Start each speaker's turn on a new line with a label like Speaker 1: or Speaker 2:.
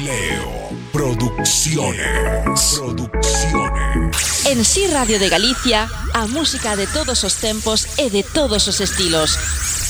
Speaker 1: Leo Producciones.
Speaker 2: En Si Radio de Galicia, a música de todos os tempos e de todos os estilos.